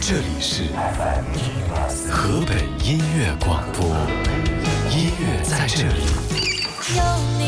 这里是河北音乐广播，音乐在这里。 有你